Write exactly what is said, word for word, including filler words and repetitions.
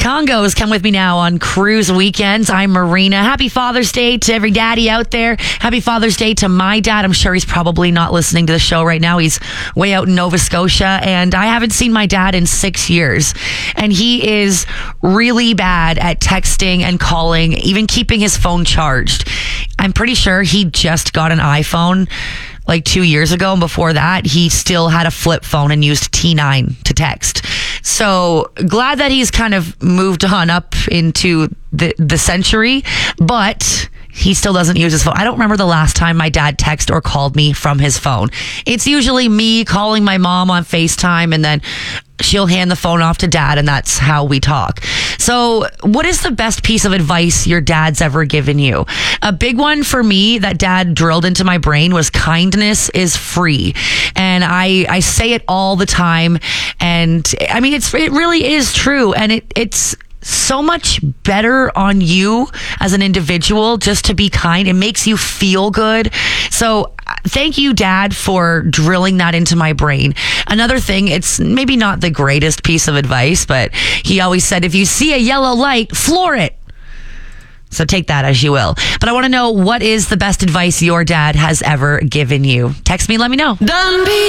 Congos, come with me now on cruise weekends. I'm Marina. Happy Father's Day to every daddy out there. Happy Father's Day to my dad. I'm sure he's probably not listening to the show right now. He's way out in Nova Scotia, and I haven't seen my dad in six years. And he is really bad at texting and calling, even keeping his phone charged. I'm pretty sure he just got an iPhone like two years ago, and before that, he still had a flip phone and used T nine to text. So glad that he's kind of moved on up into the, the century, but he still doesn't use his phone. I don't remember the last time my dad texted or called me from his phone. It's usually me calling my mom on FaceTime, and then she'll hand the phone off to dad, and that's how we talk. So what is the best piece of advice your dad's ever given you? A big one for me that dad drilled into my brain was kindness is free. And I, I say it all the time. And I mean, it's, it really is true. And it, it's, so much better on you as an individual just to be kind. It makes you feel good. So thank you, Dad, for drilling that into my brain. Another thing, it's maybe not the greatest piece of advice, but he always said, if you see a yellow light, floor it. So take that as you will. But I want to know, what is the best advice your dad has ever given you? Text me, let me know.